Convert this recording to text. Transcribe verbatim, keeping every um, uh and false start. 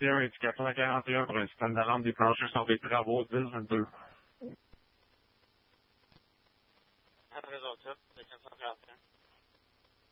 Sierra du quatre-vingt-quarante et un pour un système d'alarme déclenché sur des travaux dix vingt-deux. Après les autres, c'est quatre cent quarante et un.